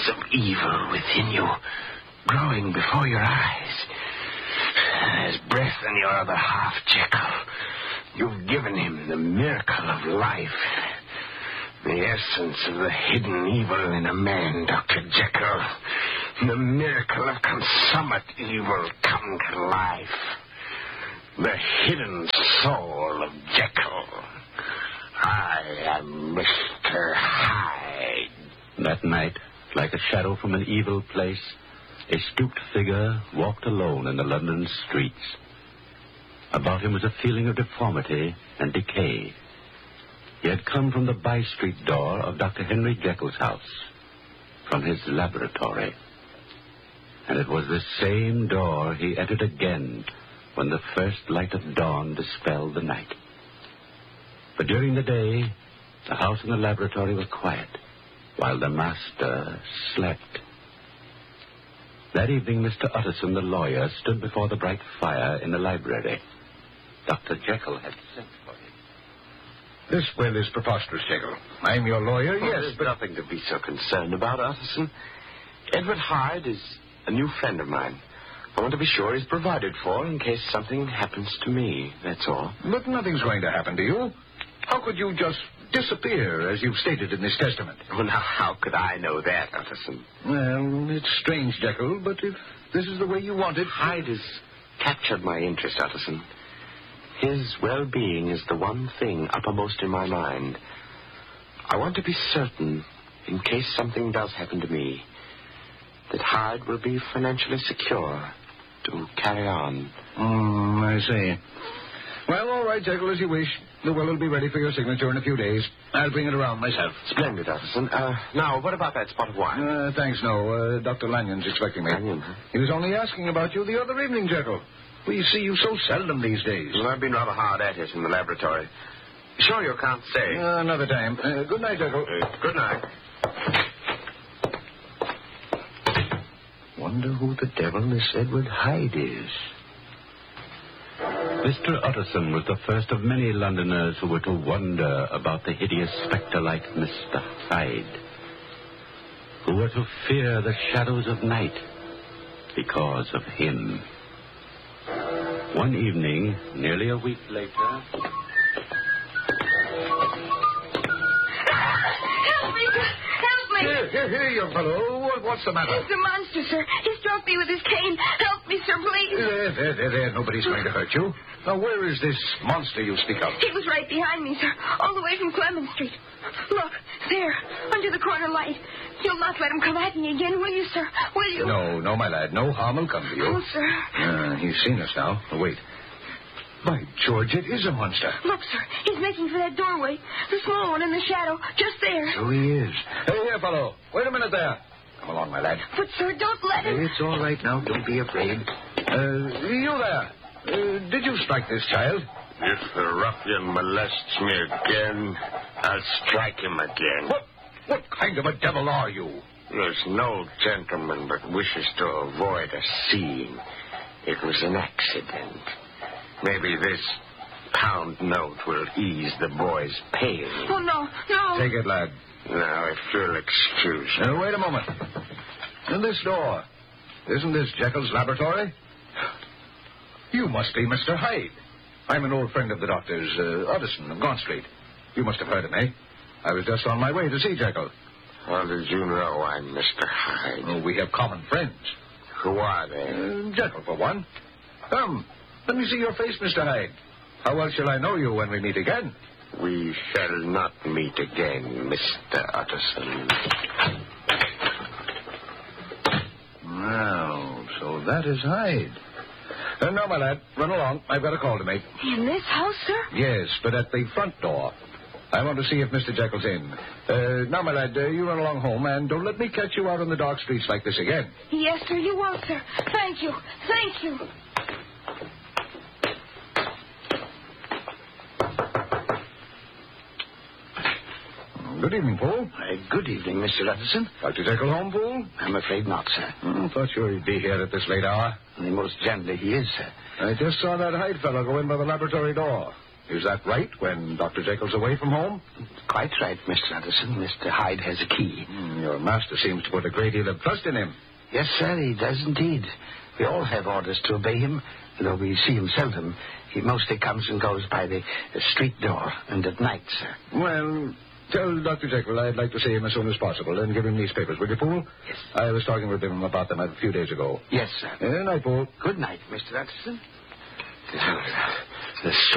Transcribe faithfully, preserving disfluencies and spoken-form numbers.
of evil within you, growing before your eyes. There's breath in your other half, Jekyll. You've given him the miracle of life. The essence of the hidden evil in a man, Doctor Jekyll. The miracle of consummate evil come to life. The hidden soul of Jekyll. I am Mister Hyde. That night, like a shadow from an evil place, a stooped figure walked alone in the London streets. About him was a feeling of deformity and decay. He had come from the by-street door of Doctor Henry Jekyll's house, from his laboratory. And it was this same door he entered again when the first light of dawn dispelled the night. But during the day, the house and the laboratory were quiet, while the master slept. That evening, Mister Utterson, the lawyer, stood before the bright fire in the library. Doctor Jekyll had sent for him. This will is preposterous, Jekyll. I'm your lawyer, Oh, yes, there's but... nothing to be so concerned about, Utterson. Edward Hyde is a new friend of mine. I want to be sure he's provided for in case something happens to me, that's all. But nothing's going to happen to you. How could you just disappear, as you've stated in this testament? Well, now, how could I know that, Utterson? Well, it's strange, Jekyll, but if this is the way you want it... Hyde has captured my interest, Utterson. His well-being is the one thing uppermost in my mind. I want to be certain, in case something does happen to me, that Hyde will be financially secure to carry on. Hmm, I see. Well, all right, Jekyll, as you wish. The will will be ready for your signature in a few days. I'll bring it around myself. Splendid, Utterson. Uh, now, what about that spot of wine? Uh, thanks, no. Uh, Doctor Lanyon's expecting me. Lanyon, huh? He was only asking about you the other evening, Jekyll. We see you so seldom these days. Well, I've been rather hard at it in the laboratory. Sure you can't say. Uh, another time. Uh, good night, Jekyll. Uh, good night. Wonder who the devil this Edward Hyde is. Mister Utterson was the first of many Londoners who were to wonder about the hideous spectre like Mister Hyde, who were to fear the shadows of night because of him. One evening, nearly a week later... Help me, sir. Help me. Here, here, here, young fellow. What, what's the matter? It's a monster, sir. He struck me with his cane. Help me, sir, please. There, there, there, there. Nobody's going to hurt you. Now, where is this monster you speak of? He was right behind me, sir, all the way from Clement Street. Look, there, under the corner light. You'll not let him come at me again, will you, sir? Will you? No, no, my lad. No harm will come to you. Oh, sir. Uh, he's seen us now. Oh, wait. By George, it is a monster. Look, sir, he's making for that doorway. The small one in the shadow, just there. So he is. Hey, here, fellow. Wait a minute there. Come along, my lad. But, sir, don't let him. It's all right now. Don't be afraid. Uh, you there. Uh, did you strike this child? If the ruffian molests me again, I'll strike him again. What? What kind of a devil are you? There's no gentleman but wishes to avoid a scene. It was an accident. Maybe this pound note will ease the boy's pain. Oh, no, no. Take it, lad. Now, if you'll excuse me. Uh, wait a moment. And this door. Isn't this Jekyll's laboratory? You must be Mister Hyde. I'm an old friend of the doctor's, uh, Utterson of Gaunt Street. You must have heard of me. I was just on my way to see Jekyll. How did you know I'm Mister Hyde? Oh, we have common friends. Who are they? Uh, Jekyll, for one. Come, let me see your face, Mister Hyde. How else shall I know you when we meet again? We shall not meet again, Mister Utterson. Well, so that is Hyde. Uh, now, my lad, run along. I've got a call to make. In this house, sir? Yes, but at the front door. I want to see if Mister Jekyll's in. Uh, now, my lad, uh, you run along home, and don't let me catch you out on the dark streets like this again. Yes, sir, you won't, sir. Thank you. Thank you. Good evening, Paul. Uh, good evening, Mister Utterson. Doctor Jekyll home, Paul? I'm afraid not, sir. Oh, thought sure he'd be here at this late hour. And most gently he is, sir. I just saw that Hyde fellow go in by the laboratory door. Is that right, when Doctor Jekyll's away from home? Quite right, Mister Addison. Mister Hyde has a key. Mm, your master seems to put a great deal of trust in him. Yes, sir, he does indeed. We all have orders to obey him, though we see him seldom. He mostly comes and goes by the uh, street door, and at night, sir. Well, tell Doctor Jekyll I'd like to see him as soon as possible and give him these papers, will you, Poole? Yes. I was talking with him about them a few days ago. Yes, sir. Good night, Poole. Good night, Mister Addison. The